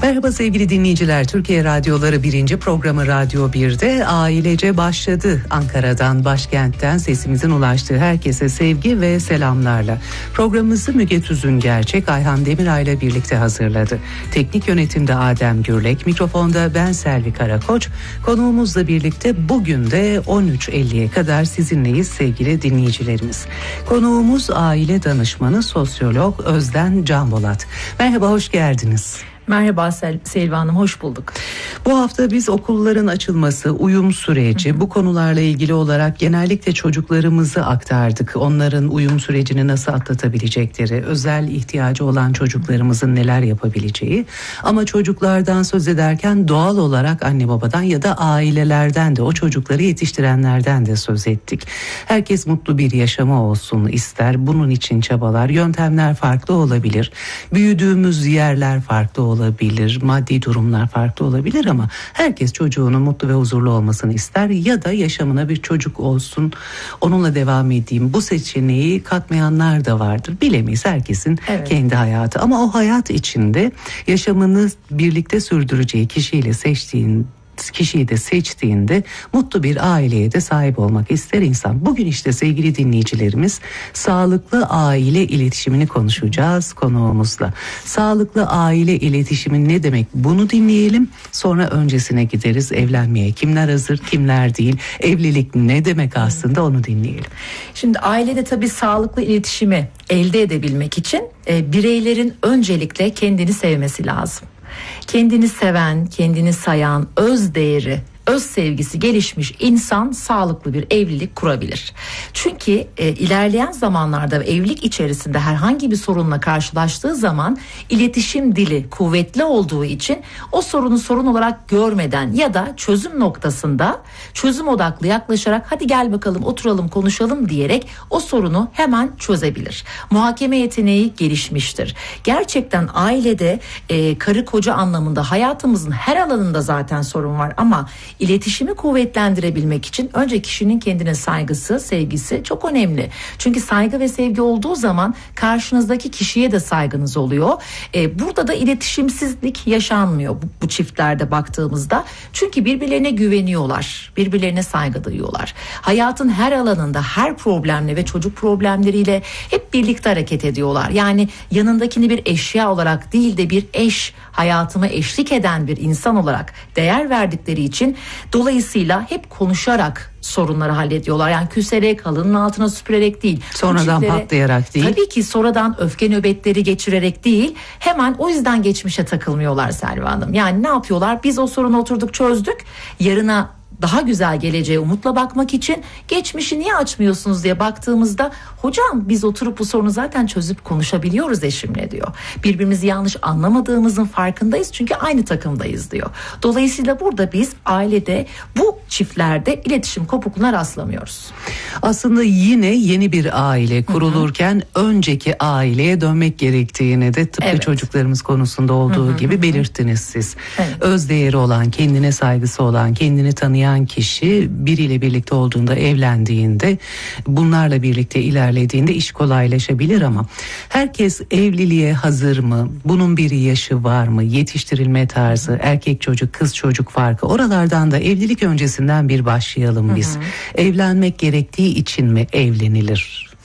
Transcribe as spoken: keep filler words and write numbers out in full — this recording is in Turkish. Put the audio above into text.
Merhaba sevgili dinleyiciler. Türkiye Radyoları birinci programı Radyo bir'de ailece başladı. Ankara'dan, başkentten sesimizin ulaştığı herkese sevgi ve selamlarla. Programımızı Müge Tüzün Gerçek, Ayhan Demiray ile birlikte hazırladı. Teknik yönetimde Adem Gürlek, mikrofonda ben Selvi Karakoç. Konuğumuzla birlikte bugün de on üç elliye kadar sizinleyiz sevgili dinleyicilerimiz. Konuğumuz aile danışmanı sosyolog Özden Canbolat. Merhaba, hoş geldiniz. Merhaba Sel- Selvi Hanım, hoş bulduk. Bu hafta biz okulların açılması, uyum süreci, hı hı. bu konularla ilgili olarak genellikle çocuklarımızı aktardık. Onların uyum sürecini nasıl atlatabilecekleri, özel ihtiyacı olan çocuklarımızın neler yapabileceği. Ama çocuklardan söz ederken doğal olarak anne babadan ya da ailelerden de, o çocukları yetiştirenlerden de söz ettik. Herkes mutlu bir yaşamı olsun ister. Bunun için çabalar, yöntemler farklı olabilir. Büyüdüğümüz yerler farklı olabilir. olabilir, maddi durumlar farklı olabilir ama herkes çocuğunun mutlu ve huzurlu olmasını ister ya da yaşamına bir çocuk olsun, onunla devam edeyim. Bu seçeneği katmayanlar da vardır. Bilemeyiz, herkesin evet. kendi hayatı, ama o hayat içinde yaşamını birlikte sürdüreceği kişiyle seçtiğin kişiyi de seçtiğinde mutlu bir aileye de sahip olmak ister insan. Bugün işte sevgili dinleyicilerimiz, sağlıklı aile iletişimini konuşacağız konuğumuzla. Sağlıklı aile iletişimi ne demek? Bunu dinleyelim. Sonra öncesine gideriz. Evlenmeye kimler hazır, kimler değil? Evlilik ne demek aslında, onu dinleyelim. Şimdi ailede tabii sağlıklı iletişimi elde edebilmek için e, bireylerin öncelikle kendini sevmesi lazım. Kendini seven, kendini sayan, öz değeri, öz sevgisi gelişmiş insan sağlıklı bir evlilik kurabilir. Çünkü e, ilerleyen zamanlarda evlilik içerisinde herhangi bir sorunla karşılaştığı zaman iletişim dili kuvvetli olduğu için o sorunu sorun olarak görmeden ya da çözüm noktasında çözüm odaklı yaklaşarak hadi gel bakalım oturalım konuşalım diyerek o sorunu hemen çözebilir. Muhakeme yeteneği gelişmiştir. Gerçekten ailede e, karı koca anlamında hayatımızın her alanında zaten sorun var ama İletişimi kuvvetlendirebilmek için önce kişinin kendine saygısı, sevgisi çok önemli. Çünkü saygı ve sevgi olduğu zaman karşınızdaki kişiye de saygınız oluyor. Ee, burada da iletişimsizlik yaşanmıyor bu, bu çiftlerde baktığımızda. Çünkü birbirlerine güveniyorlar, birbirlerine saygı duyuyorlar. Hayatın her alanında, her problemle ve çocuk problemleriyle hep birlikte hareket ediyorlar. Yani yanındakini bir eşya olarak değil de bir eş, hayatıma eşlik eden bir insan olarak değer verdikleri için dolayısıyla hep konuşarak sorunları hallediyorlar. Yani küserek, halının altına süpürerek değil. Sonradan çiftlere, patlayarak değil. Tabii ki sonradan öfke nöbetleri geçirerek değil. Hemen o yüzden geçmişe takılmıyorlar Selvi Hanım. Yani ne yapıyorlar? Biz o sorunu oturduk, çözdük. Yarına daha güzel geleceğe umutla bakmak için geçmişi niye açmıyorsunuz diye baktığımızda, hocam biz oturup bu sorunu zaten çözüp konuşabiliyoruz eşimle diyor. Birbirimizi yanlış anlamadığımızın farkındayız çünkü aynı takımdayız diyor. Dolayısıyla burada biz ailede, bu çiftlerde iletişim kopukluğuna rastlamıyoruz. Aslında yine yeni bir aile kurulurken hı hı. önceki aileye dönmek gerektiğini de tıpkı evet. çocuklarımız konusunda olduğu hı hı. gibi belirttiniz siz. Evet. Öz değeri olan, kendine saygısı olan, kendini tanıyan kişi biriyle birlikte olduğunda, evlendiğinde, bunlarla birlikte ilerlediğinde iş kolaylaşabilir ama herkes evliliğe hazır mı? Bunun bir yaşı var mı? Yetiştirilme tarzı, erkek çocuk, kız çocuk farkı. Oralardan da evlilik öncesinden bir başlayalım biz. Hı hı. Evlenmek gerektiği için mi evlenilir?